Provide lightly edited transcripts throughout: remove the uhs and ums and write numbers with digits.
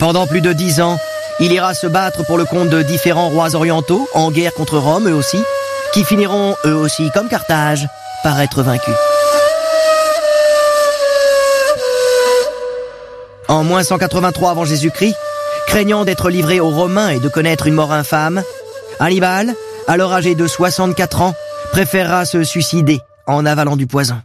Pendant plus de 10 ans, il ira se battre pour le compte de différents rois orientaux, en guerre contre Rome eux aussi, qui finiront eux aussi, comme Carthage, par être vaincus. En moins 183 avant Jésus-Christ, craignant d'être livré aux Romains et de connaître une mort infâme, Hannibal, alors âgé de 64 ans, préférera se suicider en avalant du poison.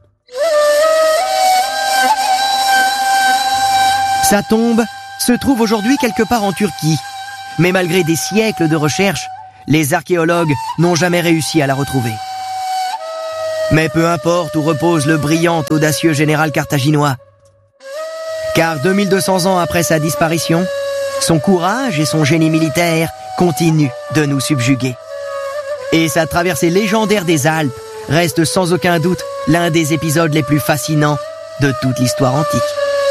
Sa tombe se trouve aujourd'hui quelque part en Turquie, mais malgré des siècles de recherche, les archéologues n'ont jamais réussi à la retrouver. Mais peu importe où repose le brillant, audacieux général carthaginois, car 2200 ans après sa disparition, son courage et son génie militaire continuent de nous subjuguer. Et sa traversée légendaire des Alpes reste sans aucun doute l'un des épisodes les plus fascinants de toute l'histoire antique.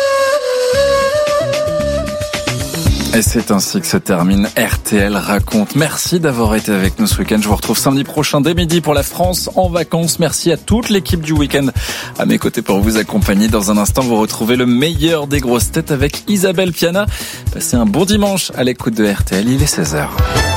Et c'est ainsi que se termine RTL Raconte. Merci d'avoir été avec nous ce week-end. Je vous retrouve samedi prochain dès midi pour la France en vacances. Merci à toute l'équipe du week-end à mes côtés pour vous accompagner. Dans un instant, vous retrouvez le meilleur des grosses têtes avec Isabelle Piana. Passez un bon dimanche à l'écoute de RTL. Il est 16h.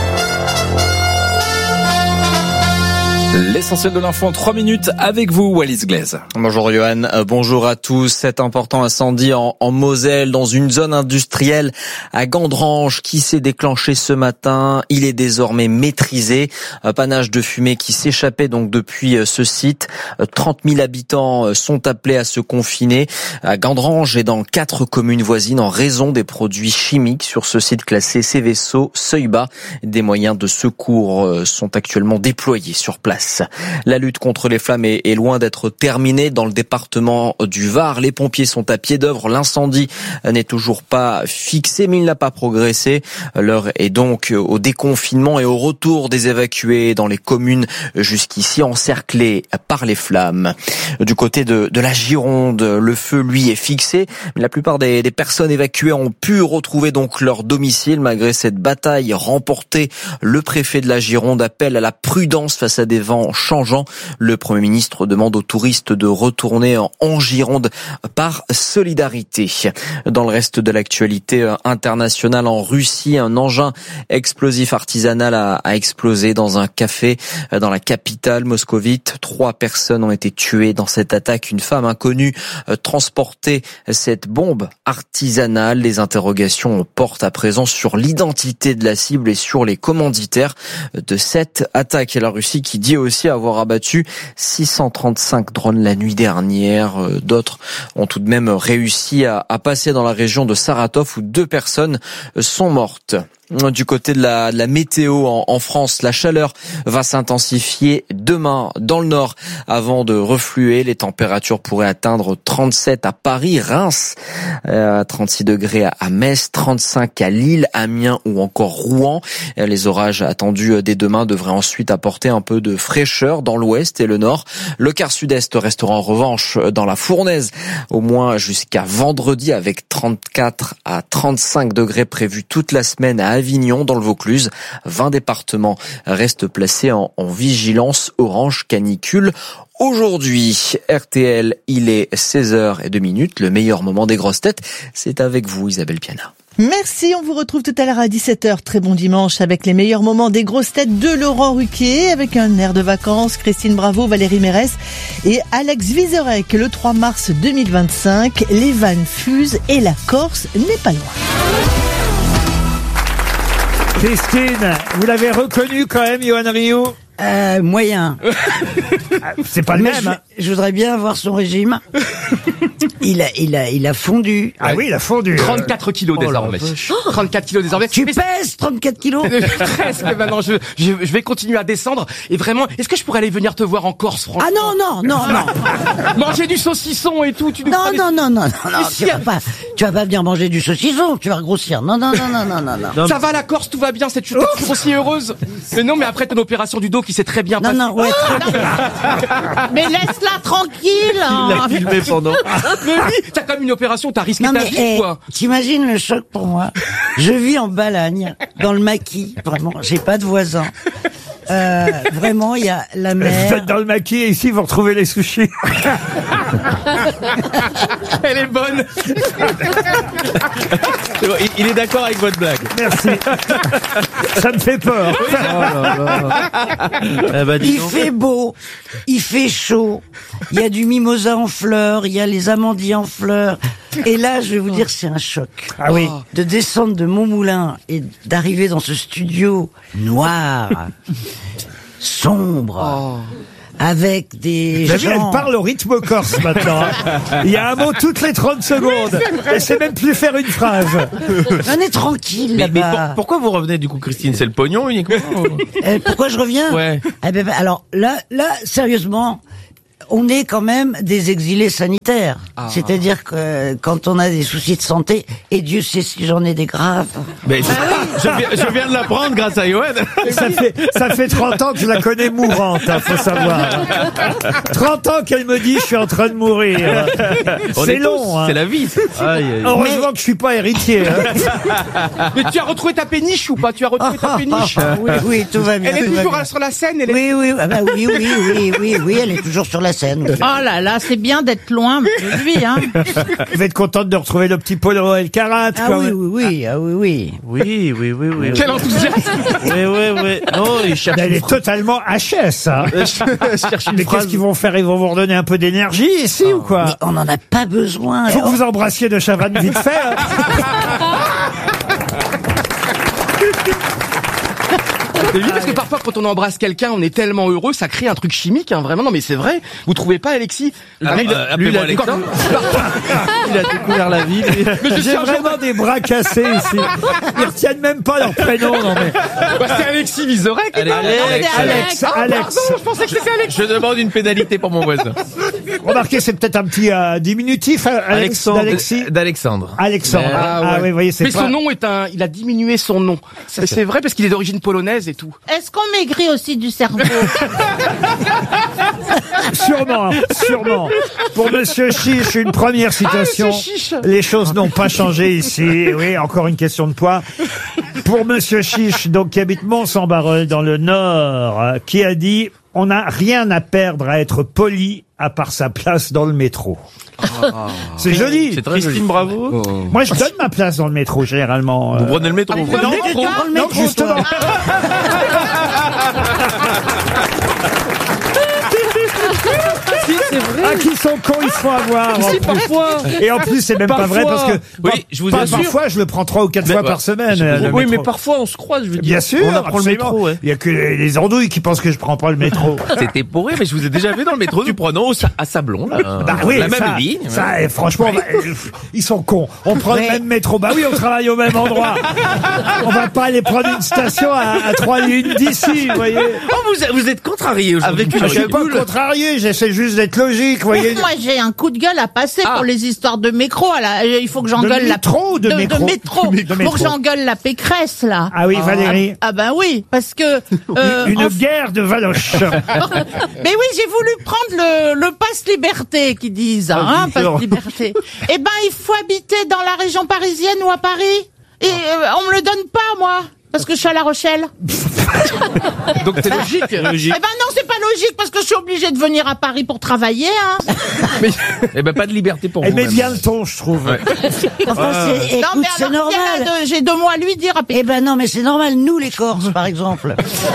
L'essentiel de l'info en 3 minutes avec vous, Wallis Glaise. Bonjour Johan, bonjour à tous. Cet important incendie en Moselle, dans une zone industrielle à Gandrange qui s'est déclenché ce matin. Il est désormais maîtrisé. Un panache de fumée qui s'échappait donc depuis ce site. 30 000 habitants sont appelés à se confiner à Gandrange et dans 4 communes voisines en raison des produits chimiques sur ce site classé Céveso seuil bas. Des moyens de secours sont actuellement déployés sur place. La lutte contre les flammes est loin d'être terminée dans le département du Var. Les pompiers sont à pied d'œuvre. L'incendie n'est toujours pas fixé, mais il n'a pas progressé. L'heure est donc au déconfinement et au retour des évacués dans les communes jusqu'ici encerclées par les flammes. Du côté de la Gironde, le feu, lui, est fixé. La plupart des personnes évacuées ont pu retrouver donc leur domicile malgré cette bataille remportée. Le préfet de la Gironde appelle à la prudence face à des vents changeants. Le Premier ministre demande aux touristes de retourner en Gironde par solidarité. Dans le reste de l'actualité internationale, en Russie, un engin explosif artisanal a explosé dans un café dans la capitale moscovite. 3 personnes ont été tuées dans cette attaque. Une femme inconnue transportait cette bombe artisanale. Les interrogations portent à présent sur l'identité de la cible et sur les commanditaires de cette attaque. Et la Russie qui dit aussi avoir abattu 635 drones la nuit dernière. D'autres ont tout de même réussi à passer dans la région de Saratov où 2 personnes sont mortes. Du côté de la météo en France, la chaleur va s'intensifier demain dans le nord avant de refluer. Les températures pourraient atteindre 37 à Paris, Reims, 36 degrés à Metz, 35 à Lille, Amiens ou encore Rouen. Les orages attendus dès demain devraient ensuite apporter un peu de fraîcheur dans l'ouest et le nord. Le quart sud-est restera en revanche dans la fournaise au moins jusqu'à vendredi avec 34 à 35 degrés prévus toute la semaine à Avignon dans le Vaucluse. 20 départements restent placés en vigilance orange canicule. Aujourd'hui, RTL, il est 16h02. Le meilleur moment des grosses têtes, c'est avec vous, Isabelle Piana. Merci, on vous retrouve tout à l'heure à 17h. Très bon dimanche avec les meilleurs moments des grosses têtes de Laurent Ruquier, avec un air de vacances, Christine Bravo, Valérie Mérès et Alex Vizorek. Le 3 mars 2025, les vannes fusent et la Corse n'est pas loin. Christine, vous l'avez reconnu quand même, Yoann Rioux? Moyen. C'est pas le Mais même. je voudrais bien avoir son régime. Il a fondu. Ah oui, il a fondu. 34 kilos désormais. 34 kilos désormais. Tu pèses 34 kilos. Presque maintenant. Je vais continuer à descendre. Et vraiment, est-ce que je pourrais aller venir te voir en Corse, franchement? Ah non. Manger du saucisson et tout. Non. Tu vas pas venir manger du saucisson. Tu vas grossir. Non. Ça va la Corse, tout va bien. C'est toujours aussi heureuse. Mais non, mais après ton opération du dos qui s'est très bien passée. Non, ouais. Mais laisse-la tranquille. Il l'a filmé pendant. Mais oui, t'as quand même une opération, t'as risqué ta vie, quoi. T'imagines le choc pour moi. Je vis en Balagne, dans le maquis. Vraiment, j'ai pas de voisins. Vraiment, il y a la Vous mer. êtes dans le maquis et ici vous retrouvez les sushis. Elle est bonne. Il est d'accord avec votre blague. Merci. Ça me fait peur. Il fait beau, il fait chaud, il y a du mimosa en fleurs, il y a les amandiers en fleurs. Et là, je vais vous dire, c'est un choc. Ah oui. De descendre de Montmoulin et d'arriver dans ce studio noir, sombre, avec des Vous avez vu, gens... elle parle au rythme corse maintenant. Hein. Il y a un mot toutes les 30 secondes. Elle sait même plus faire une phrase. On est tranquille Mais là-bas. pourquoi vous revenez du coup, Christine? C'est le pognon uniquement? Pourquoi je reviens? Ouais. Eh ben, alors là, sérieusement, on est quand même des exilés sanitaires. C'est-à-dire que quand on a des soucis de santé, et Dieu sait si j'en ai des graves. Mais je viens de l'apprendre grâce à Yoann. Ça fait 30 ans que je la connais mourante, hein, faut savoir. 30 ans qu'elle me dit je suis en train de mourir. C'est long. Hein. C'est la vie. Heureusement que je suis pas héritier. Hein. Mais tu as retrouvé ta péniche ou pas? Tu as retrouvé ta péniche? Oui, tout va bien. Elle est tout va toujours bien. sur la scène. Oui, elle est toujours sur la scène. Oh là là, c'est bien d'être loin de lui, hein. Vous êtes contente de retrouver le petit Polo Elkarat, Ah quoi. oui. Oui. Quel enthousiasme. Oui. Non, il cherche Elle est totalement HS. Hein. Mais qu'est-ce qu'ils vont faire? Ils vont vous redonner un peu d'énergie ici ou quoi? Mais on n'en a pas besoin. Faut que vous embrassiez de Chavannes vite fait. Hein. Oui, parce que parfois, quand on embrasse quelqu'un, on est tellement heureux, ça crée un truc chimique, hein, vraiment. Non, mais c'est vrai. Vous trouvez pas, Alexis? appelez-moi Alexandre. Il a découvert la vie. J'ai vraiment des bras cassés ici. Ils retiennent même pas leur prénom. Non mais. Bah, c'est Alexis Vizorek. Allez, Alex. Pardon, je pensais que c'était Alex. Je demande une pénalité pour mon voisin. Remarquez, c'est peut-être un petit diminutif, d'Alexis. D'Alexandre. Alexandre. Ah, oui, vous voyez, c'est Mais pas... son nom il a diminué son nom. C'est vrai parce qu'il est d'origine polonaise et tout. Est-ce qu'on maigrit aussi du cerveau? Sûrement. Pour Monsieur Chiche, une première citation. Monsieur Chiche. Les choses n'ont pas changé ici. Oui, encore une question de poids. Pour Monsieur Chiche, donc, qui habite Mont-Saint-Barreul dans le Nord, qui a dit « On n'a rien à perdre à être poli à part sa place dans le métro ». C'est joli. C'est très Christine, bravo. Moi, je donne ma place dans le métro, généralement. Vous prenez le métro. Vous prenez le métro. Non, justement. C'est vrai. Ah, qui sont cons, ils se font avoir. en plus. Parfois. Et en plus, c'est même pas vrai parce que Oui, je vous assure. parfois, je le prends 3 ou 4 fois par semaine. le Oui, métro. mais parfois on se croise, je veux dire. Bien sûr, On apprend le absolument. métro, ouais. Il y a que les andouilles qui pensent que je prends pas le métro. C'était pour rire, mais je vous ai déjà vu dans le métro du prenant à Sablon, là. Bah oui, la même ça, ligne. ça, franchement, ils sont cons. On prend le même métro. Bah oui, on travaille au même endroit. On va pas aller prendre une station à 3 lignes d'ici, vous voyez. Oh, vous êtes contrarié aujourd'hui. Je suis pas contrarié, j'essaie juste d'être logique, vous voyez. Moi, j'ai un coup de gueule à passer pour les histoires de métro. Il faut que j'engueule la métro ou de métro de métro. De Faut métro. que j'engueule la Pécresse là. Ah oui, Valérie. Ah ben oui, parce que Une guerre de Valoche. mais oui, j'ai voulu prendre le passe liberté qu'ils disent, hein, bien sûr. passe liberté. Eh ben, il faut habiter dans la région parisienne ou à Paris. Et on me le donne pas, moi. Parce que je suis à La Rochelle. Donc c'est logique. Eh ben non, c'est pas logique parce que je suis obligée de venir à Paris pour travailler, hein. Eh ben, pas de liberté pour Elle vous. met même. bien le ton, je trouve. Enfin, écoute, Non, mais c'est alors, normal. j'ai 2 mots à lui dire. Eh ben non, mais c'est normal. Nous, les Corses, par exemple.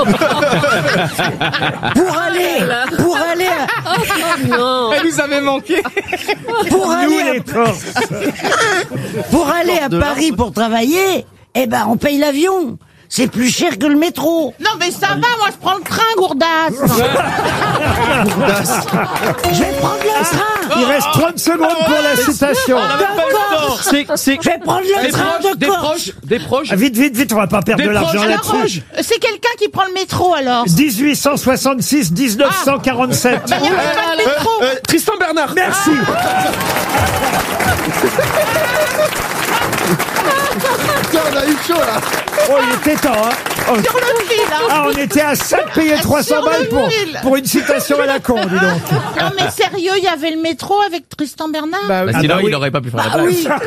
pour aller, Elle nous avait manqué. pour aller, Les Corses. pour aller à Paris pour travailler, eh ben, on paye l'avion. C'est plus cher que le métro. Non, mais ça va, moi je prends le train, Gourdas. Je vais prendre le train. Il reste 30 secondes pour la citation. Je vais prendre le train de Corse. Des proches. Ah, vite, on va pas perdre de l'argent là-dessus. C'est quelqu'un qui prend le métro alors. 1866, 1947. Bah, il n'y a même pas de métro. Tristan Bernard. Merci. On a eu chaud là. Oh, il était temps, hein. Oh. Sur le fil, hein. Ah, on était à 5 payer 300 Sur balles le fil. pour une citation à la con, dis donc. Non, mais sérieux, il y avait le métro avec Tristan Bernard. Bah, Ah sinon, bah oui. il n'aurait pas pu faire la Ah blague. oui.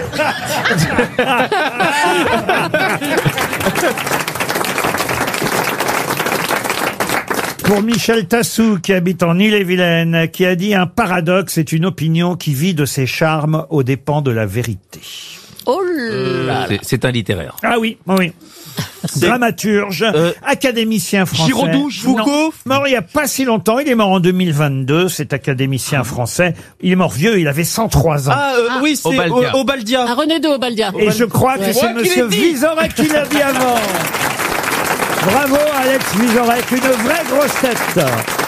Pour Michel Tassou, qui habite en Ille-et-Vilaine, qui a dit: un paradoxe est une opinion qui vit de ses charmes aux dépens de la vérité. Oh là là. C'est un littéraire. Ah oui, oui. Dramaturge, académicien français. Giraudoux, Foucault. Mort il n'y a pas si longtemps, il est mort en 2022, cet académicien français. Il est mort vieux, il avait 103 ans. Oui, c'est Obaldia. Obaldia. Ah, René de Obaldia. Et je crois que c'est monsieur Vizorek qui l'a dit avant. Bravo Alex Vizorek, une vraie grosse tête.